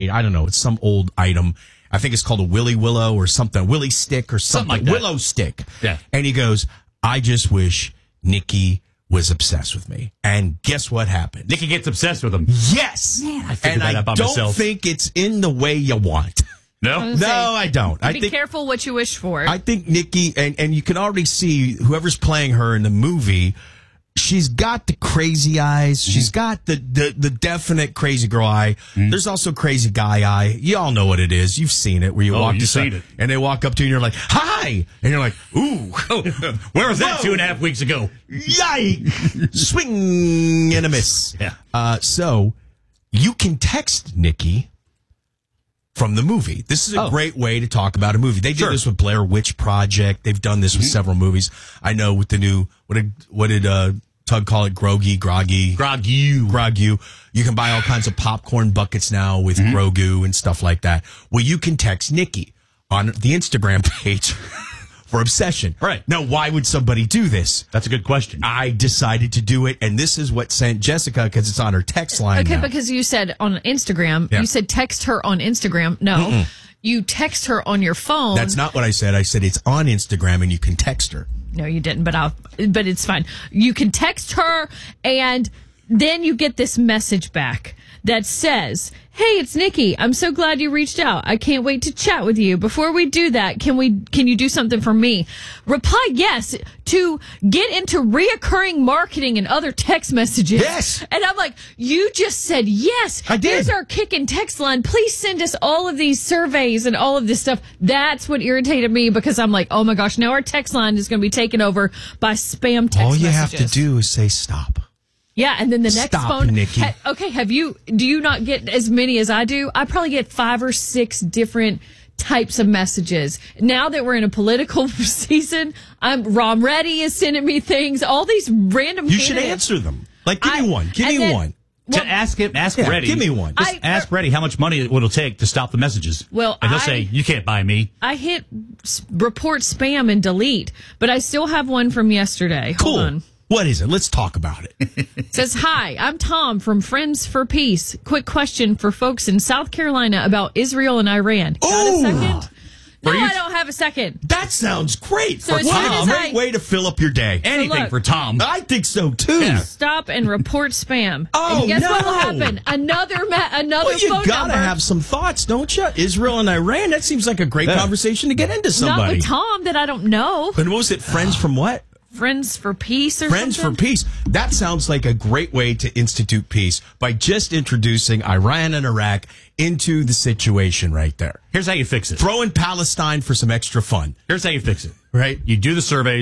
I don't know, it's some old item. I think it's called a Willy Willow or something, Willy Stick or something like that. Willow Stick. Yeah. And he goes, I just wish Nikki was obsessed with me. And guess what happened? Nikki gets obsessed with him. Yes. Man, I figured that out by myself. I don't think it's in the way you want. No? No, I don't. Be careful what you wish for. I think Nikki, and you can already see whoever's playing her in the movie, she's got the crazy eyes. Mm-hmm. She's got the definite crazy girl eye. Mm-hmm. There's also crazy guy eye. You all know what it is. You've seen it where you walk to and they walk up to you and you're like, hi! And you're like, ooh. Where was that 2.5 weeks ago? Yikes! Swing and a miss. Yeah. So you can text Nikki from the movie. This is a great way to talk about a movie. They did this with Blair Witch Project. They've done this with several movies. I know with the new, what did Tug call it? Groggy. You can buy all kinds of popcorn buckets now with Grogu and stuff like that. Well, you can text Nikki on the Instagram page for Obsession. Right. Now, why would somebody do this? That's a good question. I decided to do it, and this is what sent Jessica, because it's on her text line Okay, now. because you said on Instagram, you said text her on Instagram. No, you text her on your phone. That's not what I said. I said it's on Instagram, and you can text her. No, you didn't, but it's fine. You can text her, and then you get this message back that says, hey, it's Nikki. I'm so glad you reached out. I can't wait to chat with you. Before we do that, can you do something for me? Reply yes to get into reoccurring marketing and other text messages. Yes. And I'm like, you just said yes. I did. Here's our kick and text line. Please send us all of these surveys and all of this stuff. That's what irritated me, because I'm like, oh my gosh, now our text line is going to be taken over by spam text All you messages. have to do is say stop. Yeah, and then the next Stop, phone. Nikki. Do you not get as many as I do? I probably get 5 or 6 different types of messages. Now that we're in a political season, Rom Reddy is sending me things, all these random You should answer them. Like, give me one. Give me one. To ask Reddy. Give me one. Just ask Reddy how much money it'll take to stop the messages. Well, and he'll say, you can't buy me. I hit report spam and delete, but I still have one from yesterday. Cool. Hold on. What is it? Let's talk about it. It says, hi, I'm Tom from Friends for Peace. Quick question for folks in South Carolina about Israel and Iran. Got a second? No, I don't have a second. That sounds great. So What as soon a as great way to fill up your day. Anything look, for Tom. I think so, too. Yeah. Stop and report spam. Oh, and guess no. what will happen? Another Well, you phone gotta number. have some thoughts, don't you? Israel and Iran, that seems like a great conversation to get into Not somebody. with Tom that I don't know. And what was it? Friends from what? Friends for Peace or Friends something? for Peace. That sounds like a great way to institute peace by just introducing Iran and Iraq into the situation right there. Here's how you fix it. Throw in Palestine for some extra fun. Here's how you fix it. Right? You do the surveys.